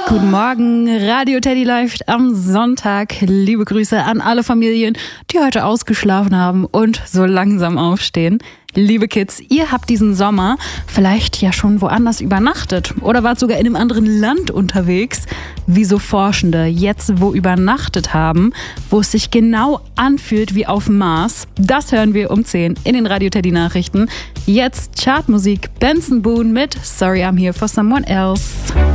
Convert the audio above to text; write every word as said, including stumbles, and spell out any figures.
Guten Morgen, Radio Teddy läuft am Sonntag. Liebe Grüße an alle Familien, die heute ausgeschlafen haben und so langsam aufstehen. Liebe Kids, ihr habt diesen Sommer vielleicht ja schon woanders übernachtet oder wart sogar in einem anderen Land unterwegs. Wie so Forschende jetzt wo übernachtet haben, wo es sich genau anfühlt wie auf dem Mars. Das hören wir um zehn in den Radio Teddy Nachrichten. Jetzt Chartmusik, Benson Boone mit Sorry I'm Here for Someone Else.